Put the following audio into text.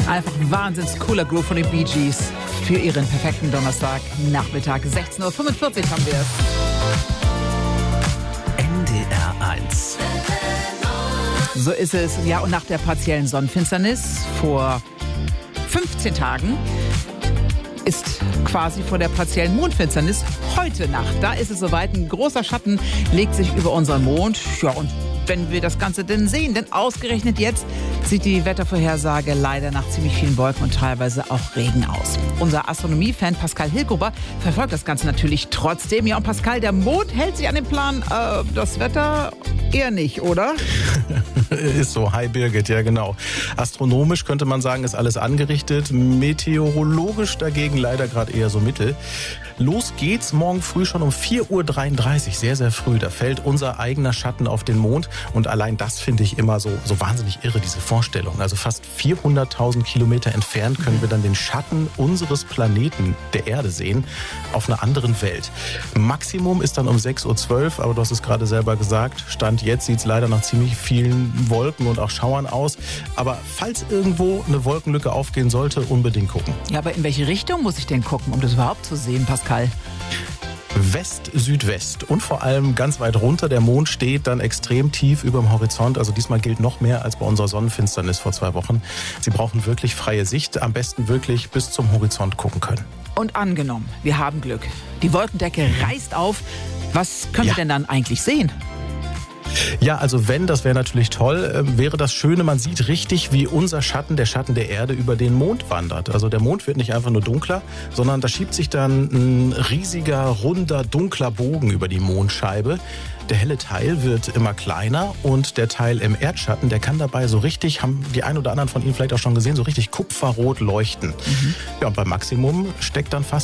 Einfach ein wahnsinns cooler Groove von den Bee Gees für ihren perfekten Donnerstagnachmittag. 16:45 Uhr haben wir es. NDR 1. So ist es. Ja, und nach der partiellen Sonnenfinsternis vor 15 Tagen ist quasi vor der partiellen Mondfinsternis heute Nacht. Da ist es soweit. Ein großer Schatten legt sich über unseren Mond. Ja, und wenn wir das Ganze denn sehen, denn ausgerechnet jetzt sieht die Wettervorhersage leider nach ziemlich vielen Wolken und teilweise auch Regen aus. Unser Astronomie-Fan Pascal Hilgruber verfolgt das Ganze natürlich trotzdem. Ja, und Pascal, der Mond hält sich an den Plan, das Wetter eher nicht, oder? Ist so. Hi Birgit, ja genau. Astronomisch könnte man sagen, ist alles angerichtet. Meteorologisch dagegen leider gerade eher so mittel. Los geht's morgen früh schon um 4:33 Uhr, sehr, sehr früh. Da fällt unser eigener Schatten auf den Mond. Und allein das finde ich immer so wahnsinnig irre, diese Vorstellung. Also fast 400.000 Kilometer entfernt können wir dann den Schatten unseres Planeten, der Erde, sehen, auf einer anderen Welt. Maximum ist dann um 6:12 Uhr, aber du hast es gerade selber gesagt, Stand jetzt sieht es leider nach ziemlich vielen Wolken und auch Schauern aus. Aber falls irgendwo eine Wolkenlücke aufgehen sollte, unbedingt gucken. Ja, aber in welche Richtung muss ich denn gucken, um das überhaupt zu sehen, Pascal? West-Südwest und vor allem ganz weit runter. Der Mond steht dann extrem tief über dem Horizont. Also diesmal gilt noch mehr als bei unserer Sonnenfinsternis vor 2 Wochen. Sie brauchen wirklich freie Sicht, am besten wirklich bis zum Horizont gucken können. Und angenommen, wir haben Glück. Die Wolkendecke reißt auf. Was können wir denn dann eigentlich sehen? Ja, also wenn, das wäre natürlich toll, wäre das Schöne, man sieht richtig, wie unser Schatten, der Schatten der Erde, über den Mond wandert. Also der Mond wird nicht einfach nur dunkler, sondern da schiebt sich dann ein riesiger, runder, dunkler Bogen über die Mondscheibe. Der helle Teil wird immer kleiner und der Teil im Erdschatten, der kann dabei so richtig, haben die ein oder anderen von Ihnen vielleicht auch schon gesehen, so richtig kupferrot leuchten. Ja, und beim Maximum steckt dann fast